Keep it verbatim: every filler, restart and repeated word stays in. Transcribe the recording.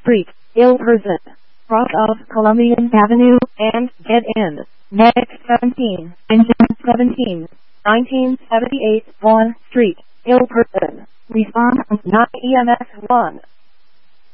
Street, ill person. Cross of Columbian Avenue and dead end. Next seventeen, engine seventeen, nineteen seventy-eight, Vaughan Street, ill person. Respond not E M S one.